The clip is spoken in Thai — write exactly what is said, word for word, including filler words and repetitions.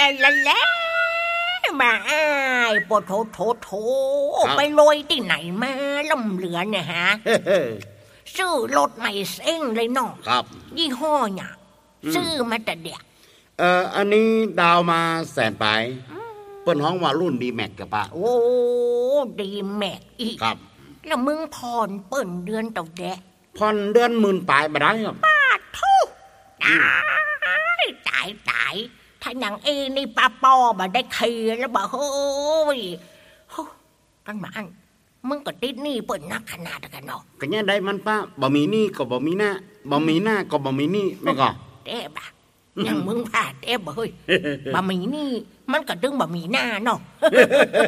ละแล้วมาอ้ายปวดโถโถโถไปลอยที่ไหนมาล่ำเหลือเนี่ยฮะซื้อรถใหม่เองเลยน้องครับยี่ห้อเนี่ยซื้อมาแต่เด็กเอ่ออันนี้ดาวมาแสนปลายเปิ้นห้องว่ารุ่นดีแม็กกับป้าโอ้ดีแม็กอีกครับแล้วมึงผ่อนเปิ้นเดือนเต่าแดะผ่อนเดือนหมื่นปลายบ่ได้ครับป้าทุกตายตายตายถ้าอย่างเอนี่ป้าปอบ่ได้เคลียร์แล้วบ่เฮ้ยตั้งมาอันมึงก็ติดหนี้เปิ้นนักขนาดกันเนาะก็ยังได้มันป้าบ่มีหนี้ก็บ่มีหน้าบ่มีหน้าก็บ่มีหนี้แม่ก็เด้บ่ยังมึงพลาดเด้บ่เฮ้ยบ่มีหนี้มันก็ดึงบ่มีหน้าเนาะ